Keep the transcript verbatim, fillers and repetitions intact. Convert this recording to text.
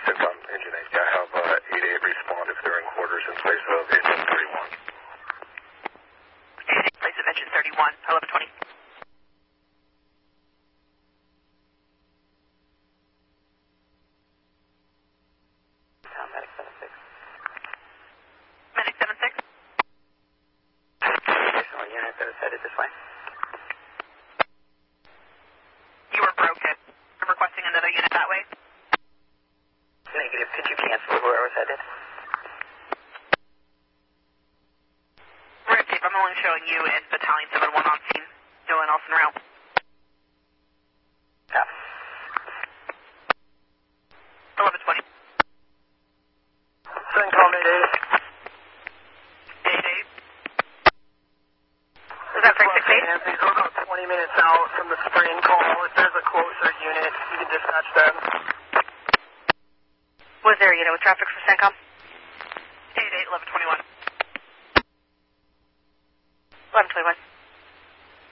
CENTCOM, Engine eight. I have uh, eight eight respond if they're in quarters in place of engine thirty-one. eight eight, place of engine thirty-one, eleven twenty. Medic seven six. Medic seven six. Additional unit that is headed this way. You were broken. I'm requesting another unit that way. Negative. Could you cancel where I was headed? Red tape, I'm only showing you in Battalion seven one on scene. No one else en route. Yeah. eleven twenty. CENTCOM eight eight. eight eight. Was that for six eight? We're about twenty minutes out from the spring call. If there's a closer unit, you can dispatch them. Was there a unit with traffic for CENTCOM? eight eight, eleven twenty-one. eleven twenty-one.